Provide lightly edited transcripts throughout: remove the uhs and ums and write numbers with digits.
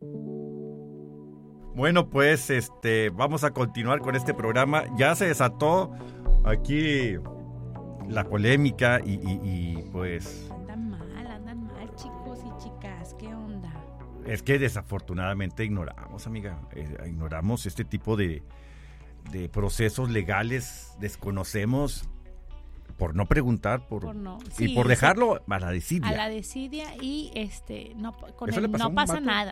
Bueno, pues vamos a continuar con este programa. Ya se desató aquí la polémica y pues... Andan mal, chicos y chicas, ¿qué onda? Es que desafortunadamente ignoramos, amiga, ignoramos este tipo de procesos legales, desconocemos por no preguntar, y por dejarlo a la desidia. A la desidia y no, con Eso él le pasó a no un pasa vato. nada.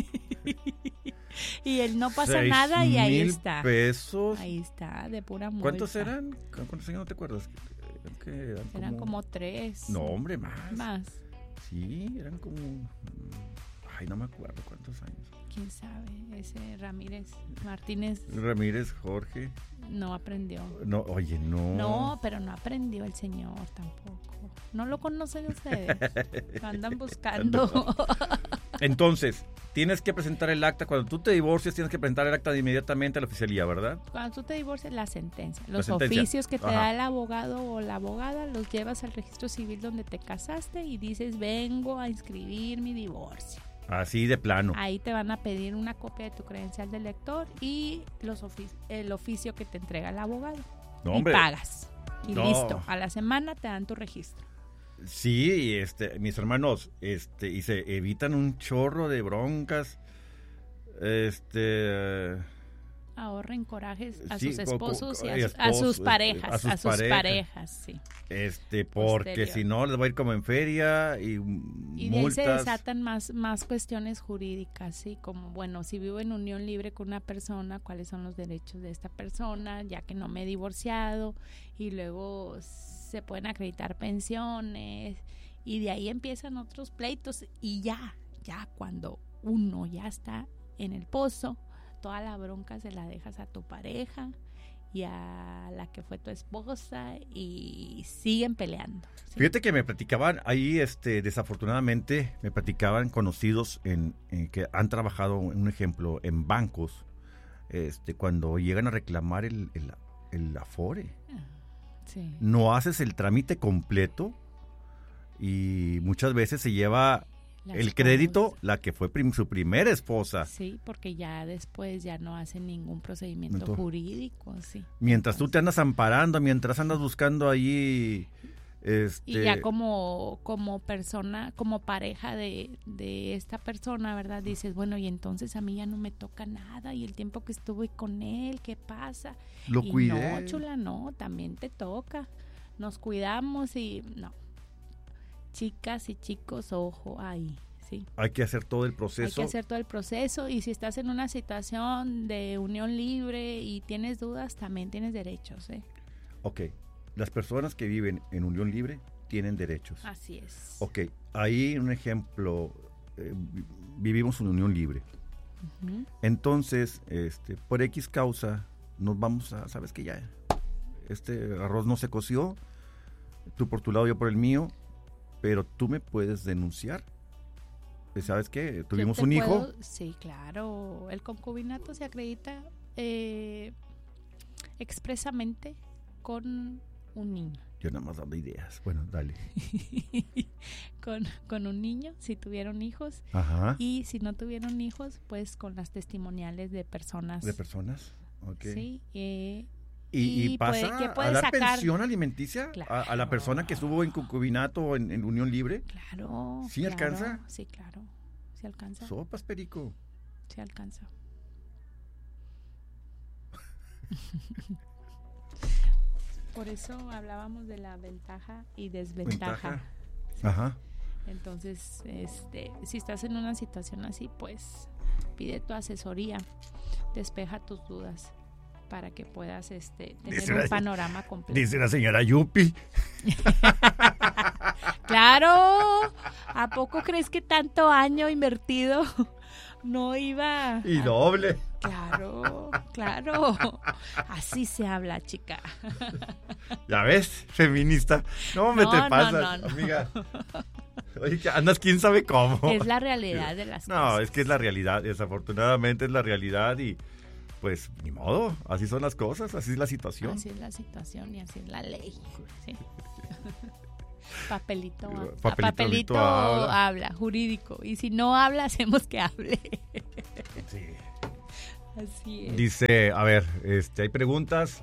Y él no pasa nada y ahí está. $6,000. Ahí está, de pura multa. ¿Cuántos eran? ¿Cuántos años no te acuerdas? Eran como 3. No, hombre, más. Más. Sí, eran como... Ay, no me acuerdo cuántos años. ¿Quién sabe? Ese Martínez Ramírez Jorge. no aprendió. No, oye, no. No, pero no aprendió el señor tampoco. ¿No lo conocen ustedes? Lo andan buscando. Entonces, tienes que presentar el acta. Cuando tú te divorcias, tienes que presentar el acta inmediatamente a la oficialía, ¿verdad? Cuando tú te divorcias, la sentencia. Los sentencia. oficios que te Ajá. da el abogado o la abogada los llevas al registro civil donde te casaste y dices, vengo a inscribir mi divorcio. Así de plano. Ahí te van a pedir una copia de tu credencial de lector y el oficio que te entrega el abogado. No, y hombre. pagas. Y No. listo. A la semana te dan tu registro. Sí, mis hermanos, y se evitan un chorro de broncas. Ahorren corajes a Sí, sus esposos y a esposos, sus parejas. a sus parejas, sí. Porque Posterior. si no les va a ir como en feria y de ahí se multas. desatan más cuestiones jurídicas, sí, como, bueno, si vivo en unión libre con una persona, ¿cuáles son los derechos de esta persona? Ya que no me he divorciado, y luego se pueden acreditar pensiones, y de ahí empiezan otros pleitos, y ya cuando uno ya está en el pozo, toda la bronca se la dejas a tu pareja y a la que fue tu esposa y siguen peleando. ¿Sí? Fíjate que me platicaban ahí, desafortunadamente, me platicaban conocidos en que han trabajado, un ejemplo, en bancos, cuando llegan a reclamar el Afore. Sí. No haces el trámite completo y muchas veces se lleva el crédito la que fue su primera esposa. Sí, porque ya después ya no hacen ningún procedimiento jurídico, sí. Mientras tú te andas amparando, mientras andas buscando allí... Y ya como persona, como pareja de esta persona, ¿verdad? Dices, bueno, y entonces a mí ya no me toca nada, y el tiempo que estuve con él, ¿qué pasa? Lo cuidé. No, chula, no, también te toca. Nos cuidamos y no. Chicas y chicos, ojo ahí, sí. Hay que hacer todo el proceso. Hay que hacer todo el proceso, y si estás en una situación de unión libre y tienes dudas, también tienes derechos, ¿eh? Ok, las personas que viven en unión libre tienen derechos. Así es. Ok, ahí un ejemplo, vivimos en unión libre. Uh-huh. Entonces, por X causa, nos vamos a, ¿sabes qué? Ya, este arroz no se coció, tú por tu lado, yo por el mío, pero tú me puedes denunciar. ¿Sabes qué? Tuvimos un hijo. Sí, claro. El concubinato se acredita expresamente con un niño. Yo nada más dando ideas. Bueno, dale. con un niño, si tuvieron hijos. Ajá. Y si no tuvieron hijos, pues con las testimoniales de personas. ¿De personas? Ok. Sí. ¿Y pasa que puede a dar sacar pensión alimenticia claro. a la persona que estuvo en concubinato o en unión libre? Claro. ¿Sí claro, alcanza? Sí, claro. Sí alcanza. Sopas, perico. Sí alcanza. Por eso hablábamos de la ventaja y desventaja. Sí. Ajá. Entonces, si estás en una situación así, pues pide tu asesoría, despeja tus dudas para que puedas tener un panorama completo. Dice la señora Yupi. Claro, ¿a poco crees que tanto año invertido no iba? Y doble. Claro, así se habla, chica. ¿Ya ves? Feminista. No, te pasas, no. amiga. Oye, que andas quién sabe cómo. Es la realidad de las cosas. No, es que es la realidad, desafortunadamente es la realidad y pues ni modo, así son las cosas, así es la situación. Así es la situación y así es la ley. ¿Sí? Papelito, Papelito habla, jurídico. Y si no habla, hacemos que hable. Sí. Así es. Dice, a ver, hay preguntas.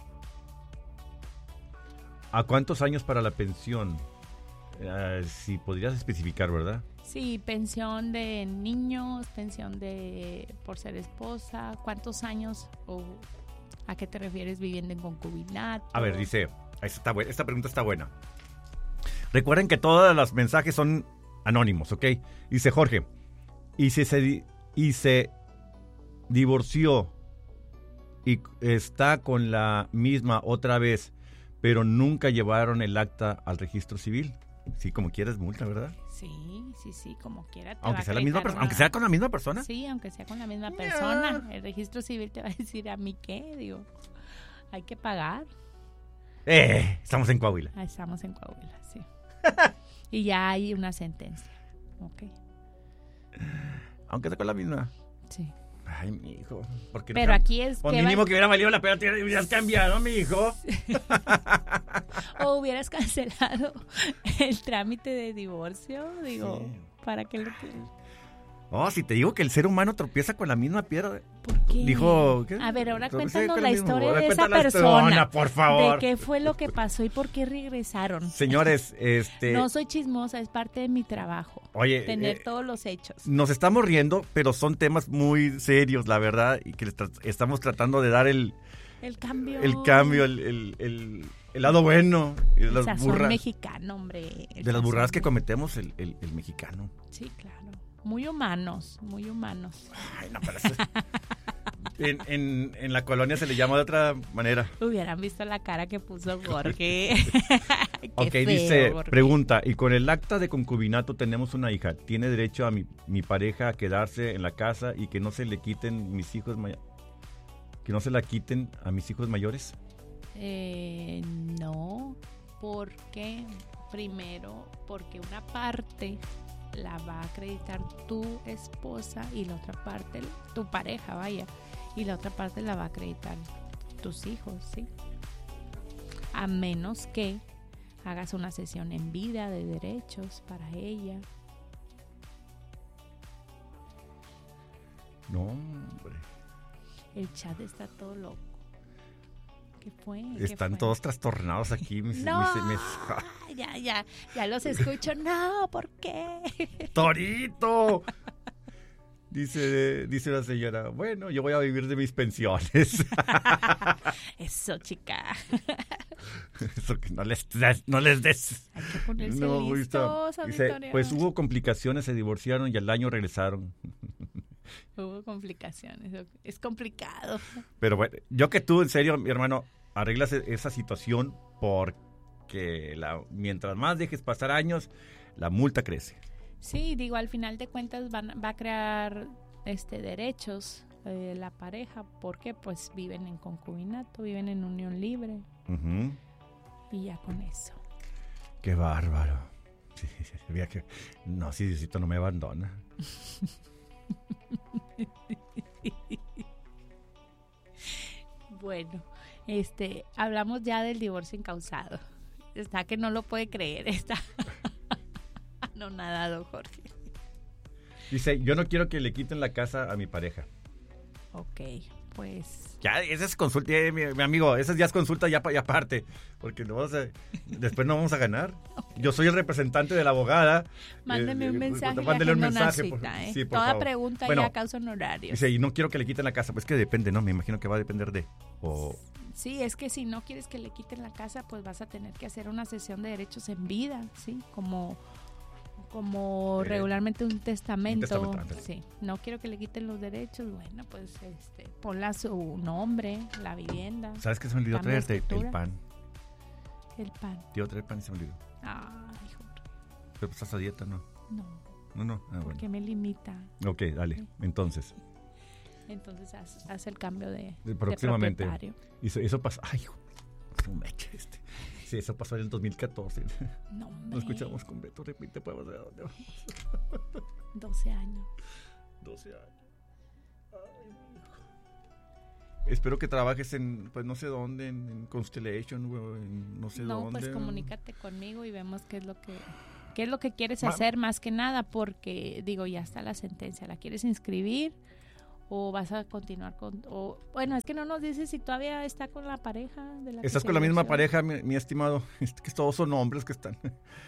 ¿A cuántos años para la pensión? Si podrías especificar, ¿verdad? Sí, pensión de niños, pensión de por ser esposa. ¿Cuántos años o a qué te refieres viviendo en concubinato? A ver, dice, esta pregunta está buena. Recuerden que todos los mensajes son anónimos, ¿ok? Dice Jorge, y se divorció y está con la misma otra vez, pero nunca llevaron el acta al registro civil. Sí, como quieras, multa, ¿verdad? Sí, como quiera. Aunque sea la misma persona, aunque sea con la misma persona. Sí, aunque sea con la misma persona. El registro civil te va a decir a mí qué, digo, hay que pagar. Estamos en Coahuila. Estamos en Coahuila, sí. Y ya hay una sentencia, ok. Aunque sea con la misma. Sí. Ay, mi hijo. Pero aquí es que mínimo que hubiera valido la pena, te hubieras cambiado, mi hijo. O hubieras cancelado el trámite de divorcio, digo, sí. ¿Para qué lo Oh, si te digo que el ser humano tropieza con la misma piedra. ¿Por qué? Dijo, ¿qué? A ver, ahora Tropieza cuéntanos con la el mismo. historia Ahora de esa cuenta la persona. historia, por favor. De qué fue lo que pasó y por qué regresaron. Señores, No soy chismosa, es parte de mi trabajo. Oye, tener todos los hechos. Nos estamos riendo, pero son temas muy serios, la verdad, y que estamos tratando de dar el cambio. El cambio, el lado bueno. El sazón mexicano, hombre. De las burradas que cometemos el mexicano. Sí, claro. Muy humanos, muy humanos. Ay, no, pero eso en la colonia se le llama de otra manera. Hubieran visto la cara que puso Jorge. Ok, feo, dice, Jorge. Pregunta, y con el acta de concubinato tenemos una hija. ¿Tiene derecho a mi pareja a quedarse en la casa y que no se le quiten mis hijos que no se la quiten a mis hijos mayores? No, porque primero, porque una parte la va a acreditar tu esposa y la otra parte, tu pareja, vaya, y la otra parte la va a acreditar tus hijos, ¿sí? A menos que hagas una sesión en vida de derechos para ella. No, hombre. El chat está todo loco. ¿Qué fue? Están todos trastornados aquí. Ya los escucho. No, ¿por qué? ¡Torito! Dice la señora, bueno, yo voy a vivir de mis pensiones. Eso, chica. Eso que no les des. Hay que ponerse listos, dice, pues hubo complicaciones, se divorciaron y al año regresaron. Hubo complicaciones, es complicado. Pero bueno, yo que tú, en serio, mi hermano, arreglas esa situación porque mientras más dejes pasar años, la multa crece. Sí, digo, al final de cuentas va a crear derechos la pareja, porque pues viven en concubinato, viven en unión libre. Uh-huh. Y ya con eso. Qué bárbaro. Sí, no, si Diosito no me abandona. Bueno, hablamos ya del divorcio incausado. Está que no lo puede creer, está anonadado, Jorge. Dice, yo no quiero que le quiten la casa a mi pareja. Ok, pues... Ya, esa es consulta, mi amigo, esa ya es consulta ya aparte, porque después no vamos a ganar. Okay. Yo soy el representante de la abogada. Mándeme un mensaje. Mándele un mensaje. Cita, sí, por Toda favor. pregunta bueno, ya causa honorarios. Dice, y no quiero que le quiten la casa. Pues que depende, ¿no? Me imagino que va a depender de... Sí, es que si no quieres que le quiten la casa, pues vas a tener que hacer una sesión de derechos en vida, ¿sí? Como regularmente un testamento. Sí, no quiero que le quiten los derechos. Bueno, pues ponla su nombre, la vivienda. ¿Sabes qué se me olvidó traerte? El pan. El pan. Te iba a traer pan y se me olvidó. Hijo. Pero pues estás a dieta, ¿no? No. ¿Por qué me limita? Ok, dale. Sí. Entonces haz el cambio de próximamente. De propietario. Y eso pasó. Ay, no me eche Sí, eso pasó en el 2014. No, nos escuchamos con Beto. Repite, podemos ver a dónde vamos. 12 años. 12 años. Ay, mi hijo. Espero que trabajes en, pues no sé dónde, en Constellation, en no sé dónde. No, pues comunícate conmigo y vemos qué es lo que quieres hacer más que nada, porque digo, ya está la sentencia, ¿la quieres inscribir o vas a continuar bueno, es que no nos dices si todavía está con la pareja de la ¿Estás con la misma pareja, mi estimado? Que todos son hombres que están.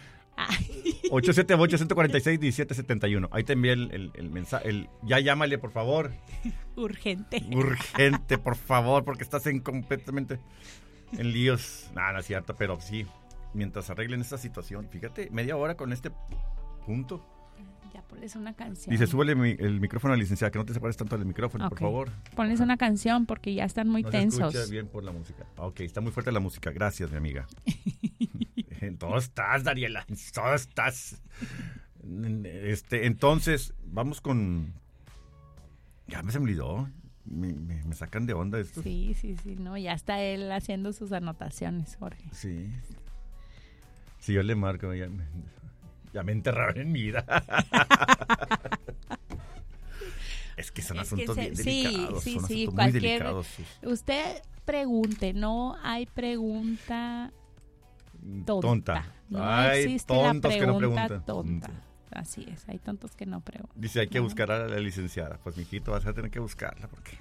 878-146-1771. Ahí te envié el mensaje. Ya llámale, por favor. Urgente, por favor, porque estás completamente en líos. Nada, no es cierto, pero sí, mientras arreglen esta situación, fíjate, media hora con este punto. Ya ponles una canción. Dice, súbele el micrófono a la licenciada, que no te separes tanto del micrófono, por favor. Ponles una canción porque ya están muy tensos. No se escucha bien por la música. Ok, está muy fuerte la música. Gracias, mi amiga. En todo estás, Dariela. En todo estás. Entonces, vamos con... Ya se me olvidó. Me sacan de onda esto. Sí. No, ya está él haciendo sus anotaciones, Jorge. Sí. Si yo le marco, ya me enterraron en mi vida. Es que son asuntos bien delicados. Son asuntos muy delicados. Usted pregunte, no hay pregunta tonta. No existe la pregunta tonta. Así es, hay tontos que no preguntan. Dice, hay que buscar a la licenciada. Pues, mijito, vas a tener que buscarla porque...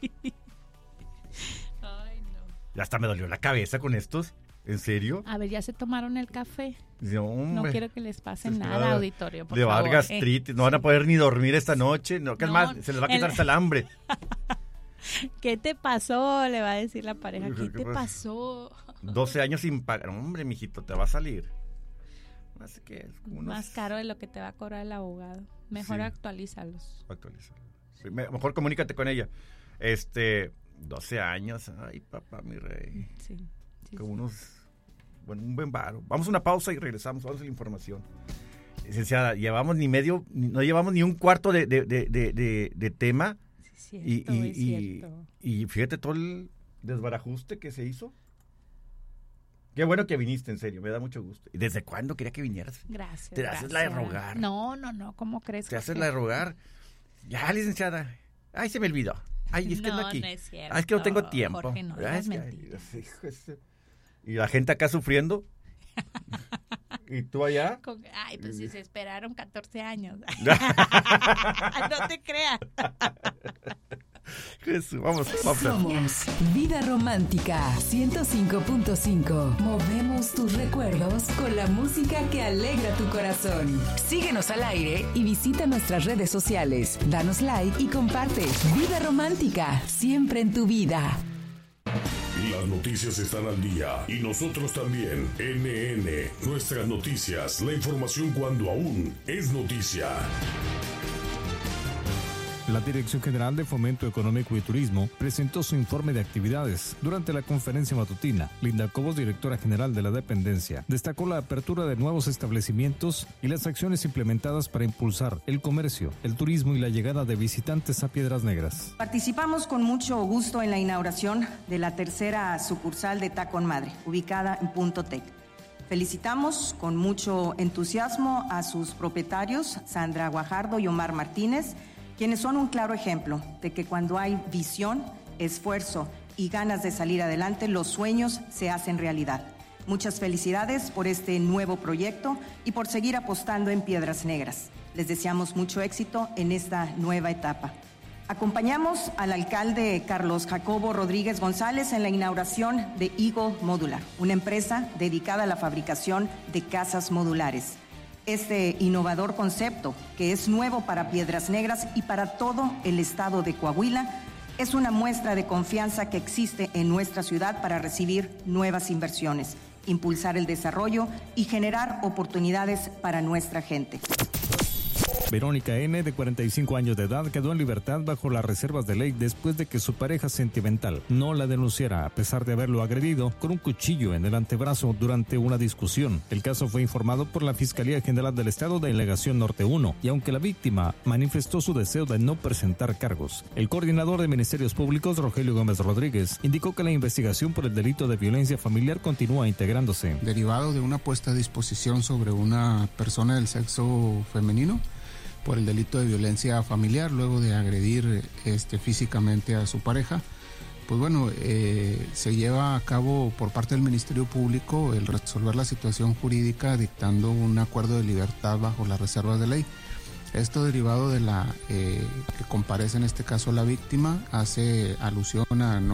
Ay, no. Ya hasta me dolió la cabeza con estos. ¿En serio? A ver, ¿ya se tomaron el café? No quiero que les pase nada, auditorio, por favor. Le va a dar gastritis, no van a poder ni dormir esta noche. No, ¿qué es más? Se les va a quitar hasta el hambre. ¿Qué te pasó? Le va a decir la pareja. ¿Qué te pasó? 12 años sin pagar. Hombre, mijito, te va a salir. Así que es como más caro de lo que te va a cobrar el abogado. Mejor actualízalos. Sí, mejor comunícate con ella. 12 años. Ay, papá, mi rey. Sí. Como un buen varo. Vamos a una pausa y regresamos. Vamos a la información. Licenciada, no llevamos ni un cuarto de tema. Sí, cierto. Y fíjate todo el desbarajuste que se hizo. Qué bueno que viniste, en serio, me da mucho gusto. ¿Y desde cuándo quería que vinieras? Gracias. Te haces la de rogar. No, ¿cómo crees? Te haces la de rogar. Ya, licenciada. Ay, se me olvidó. Ay, es que ando aquí. No es cierto. Ay, es que no tengo tiempo. Jorge, no digas mentiras. Y la gente acá sufriendo. ¿Y tú allá? Ay, pues si se esperaron 14 años. No te creas. Jesús, vamos. Somos Vida Romántica 105.5. Movemos tus recuerdos con la música que alegra tu corazón. Síguenos al aire y visita nuestras redes sociales. Danos like y comparte. Vida Romántica, siempre en tu vida. Las noticias están al día y nosotros también. NN, nuestras noticias, la información cuando aún es noticia. La Dirección General de Fomento Económico y Turismo presentó su informe de actividades. Durante la conferencia matutina, Linda Cobos, directora general de la dependencia, destacó la apertura de nuevos establecimientos y las acciones implementadas para impulsar el comercio, el turismo y la llegada de visitantes a Piedras Negras. Participamos con mucho gusto en la inauguración de la tercera sucursal de Tacón Madre, ubicada en Punto Tec. Felicitamos con mucho entusiasmo a sus propietarios, Sandra Guajardo y Omar Martínez, quienes son un claro ejemplo de que cuando hay visión, esfuerzo y ganas de salir adelante, los sueños se hacen realidad. Muchas felicidades por este nuevo proyecto y por seguir apostando en Piedras Negras. Les deseamos mucho éxito en esta nueva etapa. Acompañamos al alcalde Carlos Jacobo Rodríguez González en la inauguración de Eagle Modular, una empresa dedicada a la fabricación de casas modulares. Este innovador concepto, que es nuevo para Piedras Negras y para todo el estado de Coahuila, es una muestra de confianza que existe en nuestra ciudad para recibir nuevas inversiones, impulsar el desarrollo y generar oportunidades para nuestra gente. Verónica N., de 45 años de edad, quedó en libertad bajo las reservas de ley después de que su pareja sentimental no la denunciara a pesar de haberlo agredido con un cuchillo en el antebrazo durante una discusión. El caso fue informado por la Fiscalía General del Estado de Delegación Norte 1 y aunque la víctima manifestó su deseo de no presentar cargos, el coordinador de Ministerios Públicos, Rogelio Gómez Rodríguez, indicó que la investigación por el delito de violencia familiar continúa integrándose. Derivado de una puesta a disposición sobre una persona del sexo femenino por el delito de violencia familiar, luego de agredir físicamente a su pareja, Pues bueno, se lleva a cabo por parte del Ministerio Público el resolver la situación jurídica dictando un acuerdo de libertad bajo las reservas de ley. Esto derivado de la que comparece en este caso la víctima, hace alusión a